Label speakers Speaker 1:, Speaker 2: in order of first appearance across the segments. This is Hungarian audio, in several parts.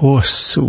Speaker 1: hosszú.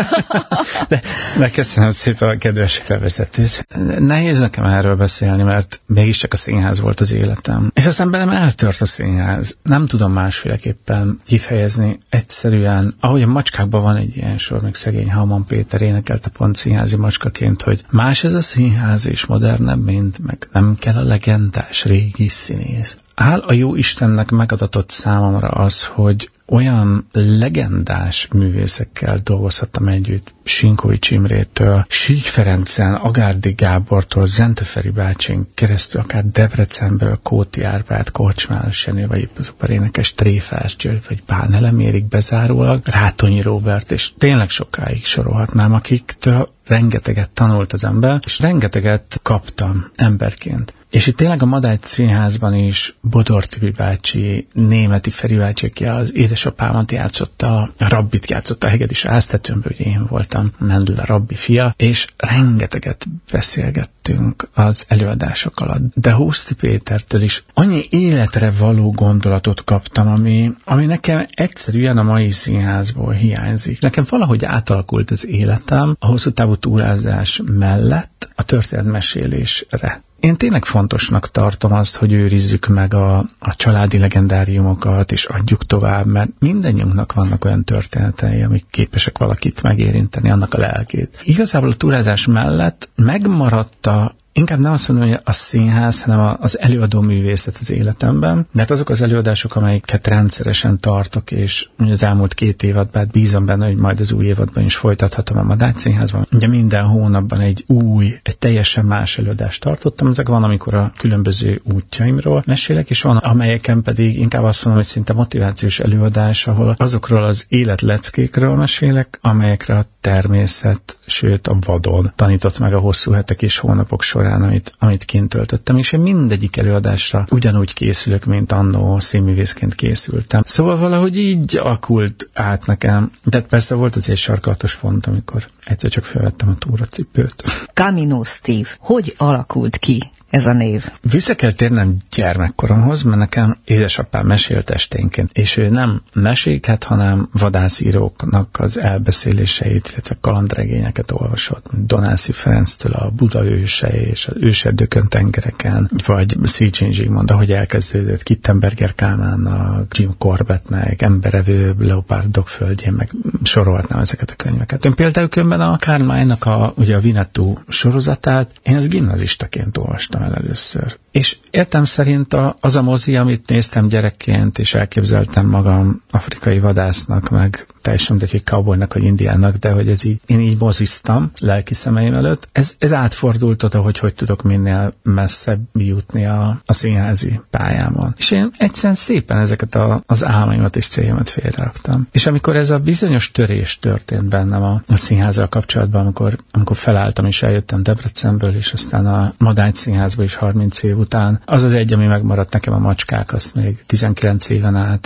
Speaker 1: De köszönöm szépen a kedves felvezetőt. Nehéz nekem erről beszélni, mert mégiscsak a színház volt az életem. És aztán bennem eltört a színház. Nem tudom másféleképpen kifejezni. Egyszerűen, ahogy a Macskákban van egy ilyen sor, még szegény Hauman Péter énekelte pont színházi macskaként, hogy más ez a színház és modernebb, mint meg nem kell a legendás régi színész. Áll a jó Istennek megadatott számomra az, hogy olyan legendás művészekkel dolgozhattam együtt, Sinkovics Imrétől, Sík Ferencen, Agárdi Gábortól, Zente Feri bácsin keresztül, akár Debrecenből, Kóti Árpád, Korcsmáros Jenő, vagy a szuperénekes Tréfás György, vagy Bán Elemérig bezárólag, Rátonyi Róbert, és tényleg sokáig sorolhatnám, akiktől rengeteget tanult az ember, és rengeteget kaptam emberként. És itt tényleg a Madács Színházban is Bodor Tibi bácsi, Németi Feri bácsi, aki az édesapámat játszotta, a Rabbit játszotta a Hegedűs Áztetőnből, ugye én voltam Mendel a Rabbi fia, és rengeteget beszélgettünk az előadások alatt. De Huszti Pétertől is annyi életre való gondolatot kaptam, ami nekem egyszerűen a mai színházból hiányzik. Nekem valahogy átalakult az életem a hosszú távú túrázás mellett a történetmesélésre. Én tényleg fontosnak tartom azt, hogy őrizzük meg a családi legendáriumokat, és adjuk tovább, mert mindannyiunknak vannak olyan történetei, amik képesek valakit megérinteni, annak a lelkét. Igazából a túrázás mellett megmaradt inkább nem azt mondom, hogy a színház, hanem az előadó művészet az életemben, de hát azok az előadások, amelyeket rendszeresen tartok, és az elmúlt 2 évadban bízom benne, hogy majd az új évadban is folytathatom a Madács Színházban. Ugye minden hónapban egy teljesen más előadást tartottam, ezek van, amikor a különböző útjaimról mesélek, és van, amelyeken pedig inkább azt mondom, hogy szinte motivációs előadás, ahol azokról az életleckékről mesélek, amelyekre a természet, sőt a vadon tanított meg a hosszú hetek és hónapok során, amit kint töltöttem, és én mindegyik előadásra ugyanúgy készülök, mint annó színművészként készültem. Szóval valahogy így alakult át nekem. De persze volt az egy sarkalatos pont, amikor egyszer csak felvettem a túracipőt.
Speaker 2: Camino Steve, hogy alakult ki ez a név?
Speaker 1: Vissza kell térnem gyermekkoromhoz, mert nekem édesapám mesélt esténként, és ő nem meséket, hanem vadászíróknak az elbeszéléseit, illetve kalandregényeket olvasott. Donászi Ferenctől a Buda őse és az őserdőkön tengereken, vagy Széchenyi Zsigmond, ahogy elkezdődött, Kittenberger Kálmánnak, Jim Corbettnek, Emberevő Leopárdok földjén, meg sorolhatnám ezeket a könyveket. Én például különben a Karl Maynak ugye a Winnetou sorozatát, én az gimnazistaként olvastam el először. És értem szerint az a mozi, amit néztem gyerekként, és elképzeltem magam afrikai vadásznak, meg teljesen mindegy, hogy cowboynak, vagy indiánnak, de hogy én így moziztam lelki szemeim előtt. Ez átfordult oda, hogy tudok minél messzebb jutni a színházi pályámon. És én egyszerűen szépen ezeket az álmaimat és céljamat félreraktam. És amikor ez a bizonyos törés történt bennem a színházzal kapcsolatban, amikor felálltam és eljöttem Debrecenből, és aztán a Madács Színházba is 30 év után, az az egy, ami megmaradt nekem, a Macskák, azt még 19 éven át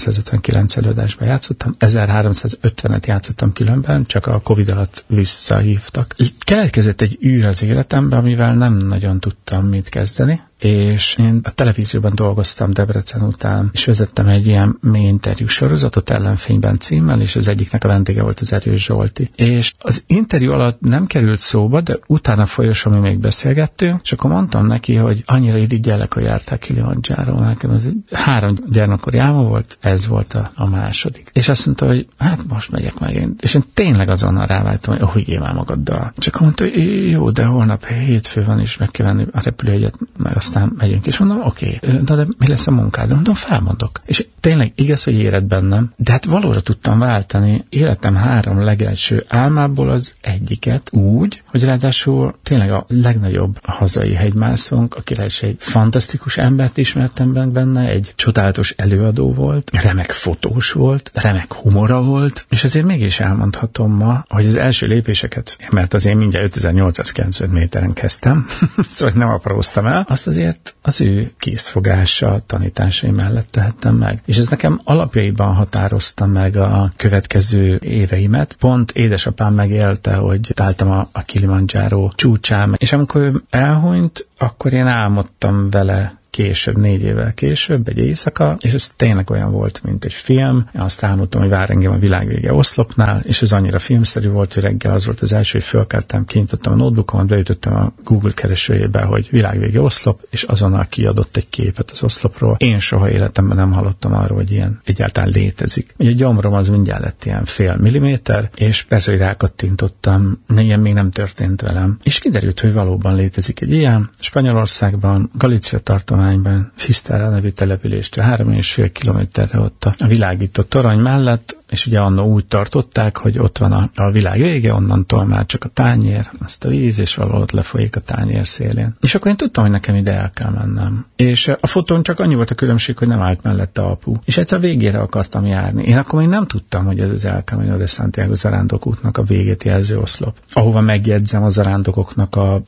Speaker 1: 1359 előadásban játszottam, 1350-et játszottam különben, csak a Covid alatt visszahívtak. Keletkezett egy űr az életemben, amivel nem nagyon tudtam mit kezdeni, és én a televízióban dolgoztam Debrecen után, és vezettem egy ilyen mély interjú sorozatot, Ellenfényben címmel, és az egyiknek a vendége volt az Erős Zsolti. És az interjú alatt nem került szóba, de utána folyosón mi még beszélgettünk, és akkor mondtam neki, hogy annyira irigyellek, hogy jártál Kilimandzsáron. Nekem az 3 gyermekkori álma volt, ez volt a második. És azt mondta, hogy hát most megyek meg én. És én tényleg azonnal ráváltam, hogy higgyél már magaddal. Csak mondta, hogy jó, de holnap hétfő van, és meg kell venni a repülőjegyet, meg aztán megyünk, és mondom, oké, de mi lesz a munkád? Mondom, felmondok. És tényleg igaz, hogy éred bennem, de hát valóra tudtam váltani életem 3 legelső álmából az egyiket úgy, hogy ráadásul tényleg a legnagyobb hazai hegymászónk, akire is egy fantasztikus embert ismertem benne, egy csodálatos előadó volt, remek fotós volt, remek humora volt, és azért mégis elmondhatom ma, hogy az első lépéseket, mert azért mindjárt 5890 méteren kezdtem, szóval nem apróztam el, azt azért az ő készfogása, tanításai mellett tehettem meg. És ez nekem alapjaiban határozta meg a következő éveimet. Pont édesapám megélte, hogy álltam a Kilimandzsáró csúcsán, és amikor ő elhunyt, akkor én álmodtam vele később, 4 évvel később, egy éjszaka, és ez tényleg olyan volt, mint egy film. Én azt álmodtam, hogy vár engem a világvége oszlopnál, és ez annyira filmszerű volt, hogy reggel az volt az első, hogy fölkeltem, kinyitottam a notebookomat, beütöttem a Google keresőjébe, hogy világvége oszlop, és azonnal kiadott egy képet az oszlopról. Én soha életemben nem hallottam arról, hogy ilyen egyáltalán létezik. Ugye a gyomrom az mindjárt lett ilyen fél milliméter, és persze, hogy rákattintottam, ilyen még nem történt velem. És kiderült, hogy valóban létezik egy ilyen. Spanyolországban, Galícia tartományban, Fisterra nevű településtől 3,5 kilométerre ott a világított torony mellett, és ugye annó úgy tartották, hogy ott van a világ vége, onnantól már csak a tányér, azt a víz, és valahol ott lefolyik a tányér szélén. És akkor én tudtam, hogy nekem ide el kell mennem. És a fotón csak annyi volt a különbség, hogy nem állt mellette apu. És egyszer végére akartam járni. Én akkor még nem tudtam, hogy ez az El Camino de Santiago zarándokútnak a végét jelző oszlop. Ahova megjegyzem, a zarándokoknak a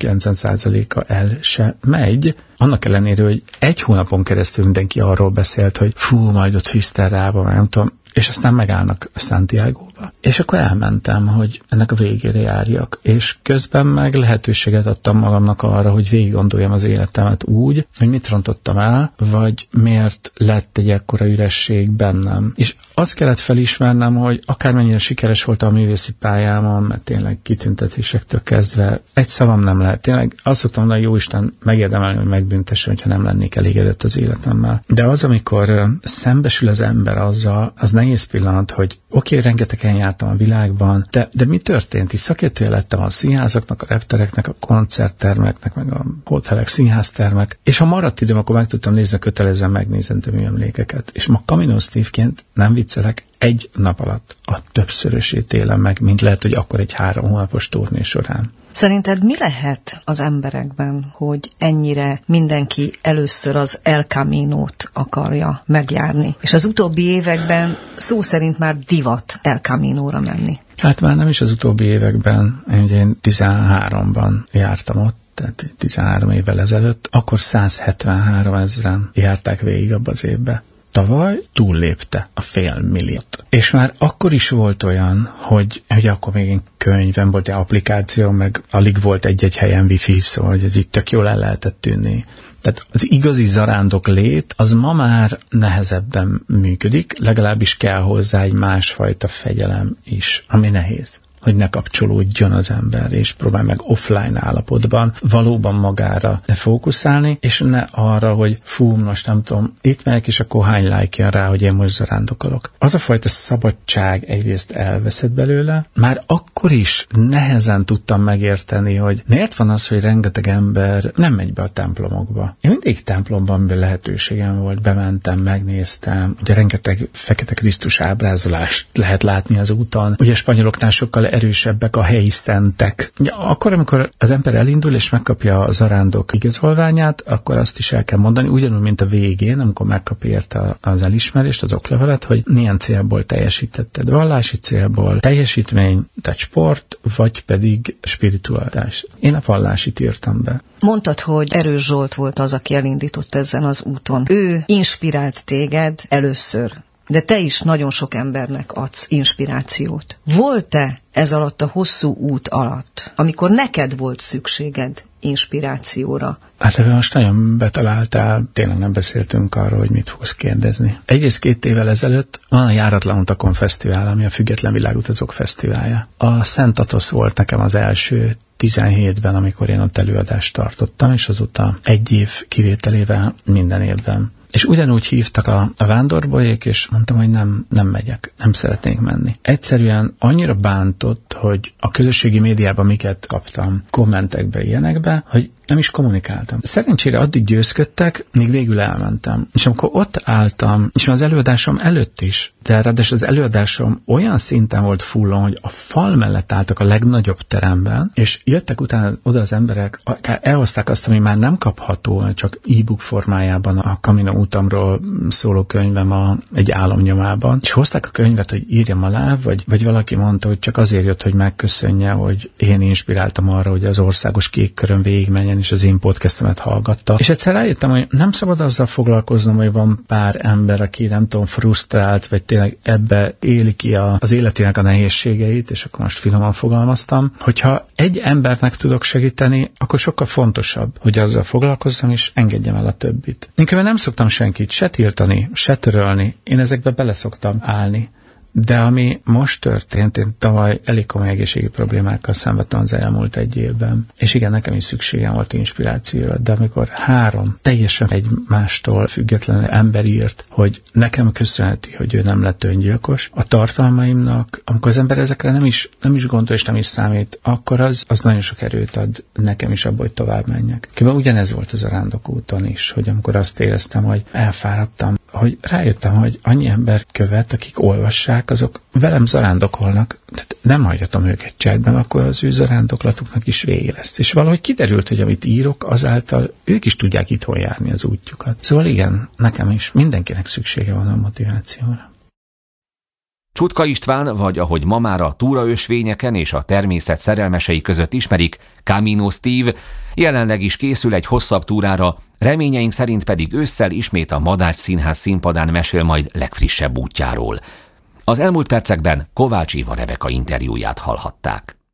Speaker 1: 80-90%-a el se megy. Annak ellenére, hogy egy hónapon keresztül mindenki arról beszélt, hogy fú, majd ott Fisterrába, nem tudom, és aztán megállnak Santiagóba. És akkor elmentem, hogy ennek a végére járjak, és közben meg lehetőséget adtam magamnak arra, hogy végig gondoljam az életemet úgy, hogy mit rontottam el, vagy miért lett egy ekkora üresség bennem. És azt kellett felismernem, hogy akármennyire sikeres volt a művészi pályámon, mert tényleg kitüntetésektől kezdve egy szavam nem lehet. Tényleg azt szoktam mondani, hogy Jóisten megérdemelni, hogy megbüntessen, hogyha nem lennék elégedett az életemmel. De az, amikor szembesül az ember azzal, az nehéz pillanat, hogy oké, rengetegen jártam a világban, de mi történt? Így szakértője lettem a színházaknak, a reptereknek, a koncerttermeknek, meg a hotelek, színháztermek, és ha maradt időm, akkor meg tudtam nézni, kötelezően megnézendő műemlékeket. És ma Camino Steve-ként nem viccelek, egy nap alatt a többszörösét élem meg, mint lehet, hogy akkor egy 3 hónapos turné során.
Speaker 2: Szerinted mi lehet az emberekben, hogy ennyire mindenki először az El Caminót akarja megjárni? És az utóbbi években szó szerint már divat El Caminóra menni.
Speaker 1: Hát már nem is az utóbbi években, én 13-ban jártam ott, tehát 13 évvel ezelőtt, akkor 173 000-en járták végig abba az évbe. Tavaly túllépte a 500 000. És már akkor is volt olyan, hogy akkor még én könyvem volt, egy applikáció, meg alig volt egy-egy helyen wifi, szóval hogy ez itt tök jól el lehetett tűnni. Tehát az igazi zarándok lét, az ma már nehezebben működik, legalábbis kell hozzá egy másfajta fegyelem is, ami nehéz, hogy ne kapcsolódjon az ember, és próbálj meg offline állapotban valóban magára fókuszálni, és ne arra, hogy fú, most nem tudom, itt megyek, és akkor hány like jön rá, hogy én most zarándokolok. Az a fajta szabadság egyrészt elveszett belőle, már akkor is nehezen tudtam megérteni, hogy miért van az, hogy rengeteg ember nem megy be a templomokba. Én mindig templomban lehetőségem volt, bementem, megnéztem, ugye rengeteg Fekete Krisztus ábrázolást lehet látni az úton, ugye a spanyoloknál sokkal erősebbek a helyi szentek. Akkor, amikor az ember elindul és megkapja a zarándok igazolványát, akkor azt is el kell mondani, ugyanúgy, mint a végén, amikor megkapja érte az elismerést, az oklevelet, hogy milyen célból teljesítetted. Vallási célból, teljesítmény, tehát sport, vagy pedig spiritualitás. Én a vallásit írtam be.
Speaker 2: Mondtad, hogy Erős Zsolt volt az, aki elindított ezen az úton. Ő inspirált téged először, de te is nagyon sok embernek adsz inspirációt. Volt-e ez alatt a hosszú út alatt, amikor neked volt szükséged inspirációra?
Speaker 1: Hát ebben most nagyon betaláltál, tényleg nem beszéltünk arról, hogy mit fogsz kérdezni. Egyrészt 2 évvel ezelőtt van a Járatlan utakon fesztivál, ami a Független Világutazók Fesztiválja. A Szent Atosz volt nekem az első 17-ben, amikor én ott előadást tartottam, és azóta 1 év kivételével minden évben. És ugyanúgy hívtak a vándorbolyék, és mondtam, hogy nem megyek, nem szeretnék menni. Egyszerűen annyira bántott, hogy a közösségi médiában miket kaptam, kommentekbe, ilyenekbe, hogy nem is kommunikáltam. Szerencsére addig győzködtek, míg végül elmentem. És amikor ott álltam, és az előadásom előtt is, de ráadásul az előadásom olyan szinten volt fullon, hogy a fal mellett álltak a legnagyobb teremben, és jöttek utána oda az emberek, akár elhozták azt, ami már nem kapható, csak e-book formájában a Camino útamról szóló könyvem egy álomnyomában, és hozták a könyvet, hogy írjam alá, vagy valaki mondta, hogy csak azért jött, hogy megköszönje, hogy én inspiráltam arra, hogy az országos kék körön végigmenjen, igenis az én podcastemet hallgatta. És egyszer rájöttem, hogy nem szabad azzal foglalkoznom, hogy van pár ember, aki nem tudom, frusztrált, vagy tényleg ebbe éli ki az életének a nehézségeit, és akkor most finoman fogalmaztam, hogyha egy embernek tudok segíteni, akkor sokkal fontosabb, hogy azzal foglalkozzam, és engedjem el a többit. Inkább nem szoktam senkit se tiltani, se törölni, én ezekbe bele szoktam állni. De ami most történt, én tavaly elég komoly egészségi problémákkal szenvedtem az elmúlt egy évben. És igen, nekem is szükségem volt inspirációra, de amikor 3 teljesen egymástól független ember írt, hogy nekem köszönheti, hogy ő nem lett öngyilkos, a tartalmaimnak, amikor az ember ezekre nem is gondol és nem is számít, akkor az nagyon sok erőt ad nekem is abba, hogy tovább menjek. Kívül ugyanez volt az Zarándokúton is, hogy amikor azt éreztem, hogy elfáradtam, hogy rájöttem, hogy annyi ember követ, akik olvassák, azok velem zarándokolnak, tehát nem hagyhatom őket cserben, akkor az ő zarándoklatuknak is vége lesz. És valahogy kiderült, hogy amit írok, azáltal ők is tudják itthon járni az útjukat. Szóval igen, nekem is mindenkinek szüksége van a motivációra.
Speaker 3: Csutka István, vagy ahogy ma már a túraösvényeken és a természet szerelmesei között ismerik, Camino Steve, jelenleg is készül egy hosszabb túrára, reményeink szerint pedig ősszel ismét a Madách Színház színpadán mesél majd legfrissebb útjáról. Az elmúlt percekben Kovács Éva Rebeka interjúját hallhatták.